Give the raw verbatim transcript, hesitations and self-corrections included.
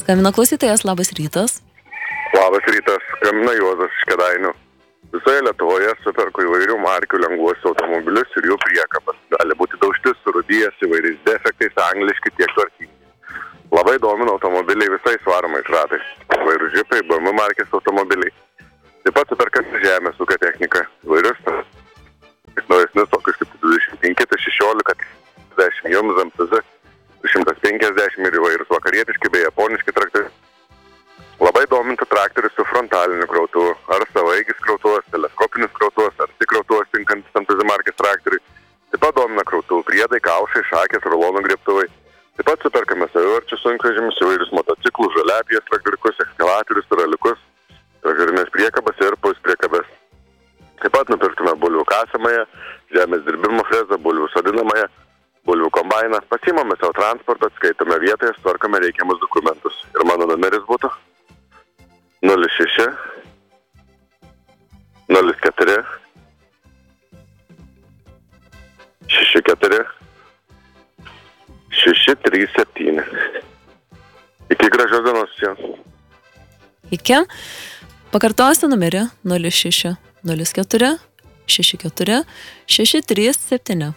Skambina klausytojas, labas rytas. Labas rytas, skambina Juozas iš Kėdainių. Visoje Lietuvoje superku įvairių markių lengvuosius automobilius ir jų priekabas. Gali būti daužti, surūdijęs, įvairiais defektais, angliški, tiek tvarkingi. Labai domina automobiliai visais varomais ratais. Įvairių džipai, B M W markės automobiliai. Taip pat superkasi žemės ūkio technika. Įvairius naujesnius tokius kaip dvidešimt penki, šešiolika, dešimt jums M T Z, šimtas penkiasdešimt ir įvairius vakarietiški bei japoniški traktoriai. Labai domintų traktorius su frontaliniu krautuvu, ar savaeigis krautuvas, teleskopinis krautuvas, ar tik krautuvas tinkantis M T Z markės traktoriui. Taip pat domina krautuvų priedai, kaušai, šakės, rulonų griebtuvai. Taip pat superkame savivarčius sunkvežimius, įvairius motociklus, žoliapijas, traktoriukus, ekskavatorius, raliukus, traktorinės priekabas ir puspriekabas. Taip pat nupirktume bulvių kasamąją, žemės dirbimo frezą, bulvių sodinamąją, bulvių kombainą. Pasiimame savo transportą, atskaitome vietoje, tvarkome reikiamus dokumentus. Ir mano numeris būtų nulis šeši nulis keturi šeši keturi šeši trys septyni. Iki gražios dienos visiems. Iki. Pakartosiu numerį nulis šeši nulis keturi šeši keturi šeši trys septyni.